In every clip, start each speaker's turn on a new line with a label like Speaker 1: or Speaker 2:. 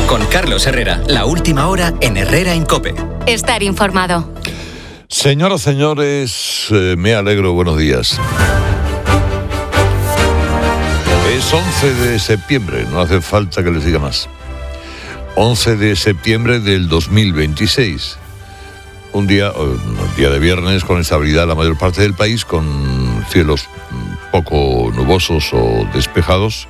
Speaker 1: Con Carlos Herrera, la última hora en Herrera en COPE.
Speaker 2: Estar informado.
Speaker 3: Señoras, señores, me alegro, buenos días. Es 11 de septiembre, no hace falta que les diga más. 11 de septiembre del 2026. Un día de viernes con estabilidad en la mayor parte del país, con cielos poco nubosos o despejados,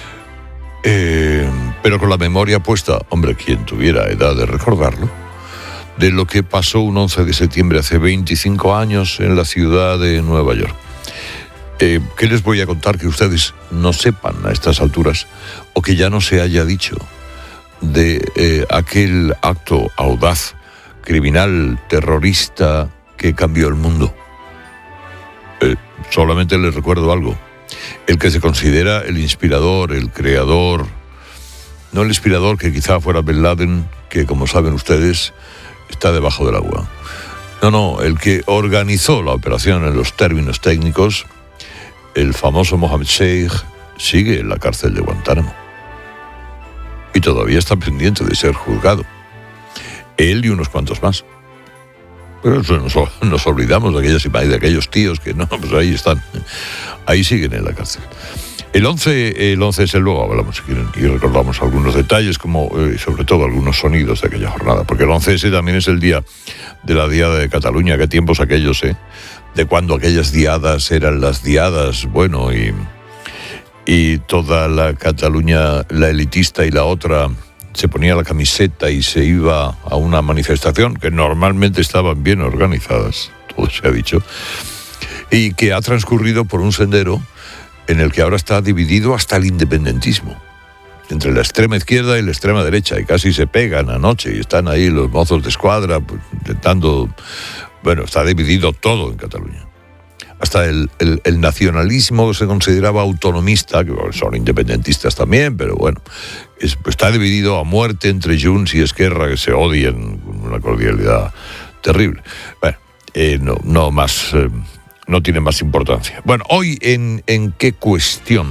Speaker 3: pero con la memoria puesta, hombre, quien tuviera edad de recordarlo, de lo que pasó un 11 de septiembre hace 25 años en la ciudad de Nueva York. ¿Qué les voy a contar que ustedes no sepan a estas alturas o que ya no se haya dicho de aquel acto audaz, criminal, terrorista que cambió el mundo? Solamente les recuerdo algo. El que se considera el inspirador, el creador, no el inspirador que quizá fuera Bin Laden, que como saben ustedes está debajo del agua. No, el que organizó la operación en los términos técnicos, el famoso Mohammed Sheikh, sigue en la cárcel de Guantánamo. Y todavía está pendiente de ser juzgado. Él y unos cuantos más. Pero eso nos olvidamos de aquellas imágenes, de aquellos tíos que no, pues ahí están. Ahí siguen en la cárcel. El 11 es el luego, hablamos si quieren, y recordamos algunos detalles, como sobre todo algunos sonidos de aquella jornada, porque el 11S también es el día de la Diada de Cataluña. Qué tiempos aquellos, de cuando aquellas diadas eran las diadas, bueno, y toda la Cataluña, la elitista y la otra, se ponía la camiseta y se iba a una manifestación que normalmente estaban bien organizadas, todo se ha dicho, y que ha transcurrido por un sendero en el que ahora está dividido hasta el independentismo, entre la extrema izquierda y la extrema derecha, y casi se pegan anoche, y están ahí los mozos de escuadra, pues, intentando... Bueno, está dividido todo en Cataluña. Hasta el nacionalismo que se consideraba autonomista, que son independentistas también, pero bueno, está dividido a muerte entre Junts y Esquerra, que se odian con una cordialidad terrible. Bueno, no tiene más importancia. Bueno, hoy ¿en qué cuestión?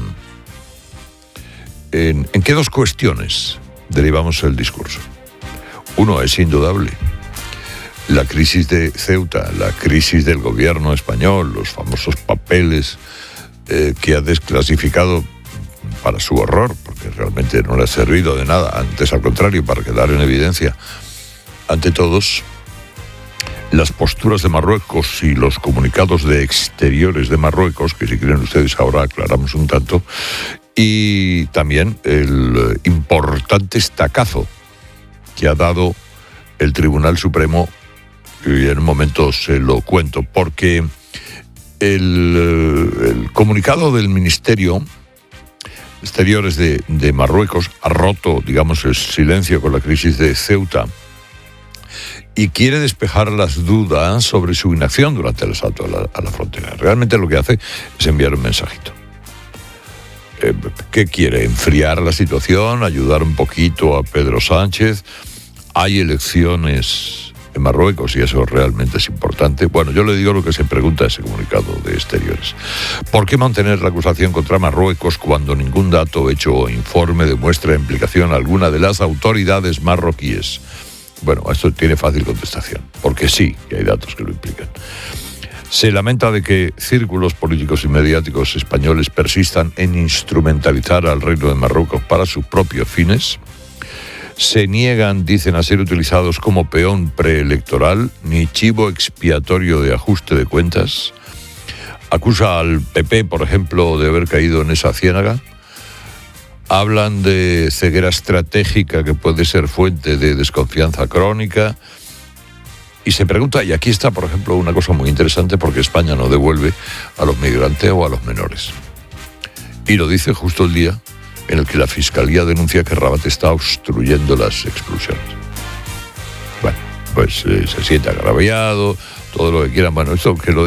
Speaker 3: ¿En qué dos cuestiones derivamos el discurso? Uno es indudable. La crisis de Ceuta, la crisis del gobierno español, los famosos papeles que ha desclasificado para su horror, porque realmente no le ha servido de nada, antes al contrario, para quedar en evidencia ante todos las posturas de Marruecos y los comunicados de exteriores de Marruecos, que si quieren ustedes ahora aclaramos un tanto, y también el importante estacazo que ha dado el Tribunal Supremo, y en un momento se lo cuento, porque el comunicado del Ministerio de Exteriores de Marruecos ha roto, digamos, el silencio con la crisis de Ceuta y quiere despejar las dudas sobre su inacción durante el asalto a la frontera. Realmente lo que hace es enviar un mensajito. ¿Qué quiere? ¿Enfriar la situación? ¿Ayudar un poquito a Pedro Sánchez? Hay elecciones en Marruecos y eso realmente es importante. Bueno, yo le digo lo que se pregunta ese comunicado de Exteriores. ¿Por qué mantener la acusación contra Marruecos cuando ningún dato, hecho o informe demuestra implicación alguna de las autoridades marroquíes? Bueno, esto tiene fácil contestación, porque sí, que hay datos que lo implican. Se lamenta de que círculos políticos y mediáticos españoles persistan en instrumentalizar al Reino de Marruecos para sus propios fines. Se niegan, dicen, a ser utilizados como peón preelectoral ni chivo expiatorio de ajuste de cuentas. Acusa al PP, por ejemplo, de haber caído en esa ciénaga. Hablan de ceguera estratégica que puede ser fuente de desconfianza crónica. Y se pregunta, y aquí está, por ejemplo, una cosa muy interesante, porque España no devuelve a los migrantes o a los menores. Y lo dice justo el día en el que la Fiscalía denuncia que Rabat está obstruyendo las expulsiones. Bueno, pues se siente agraviado, todo lo que quieran. Bueno, esto que lo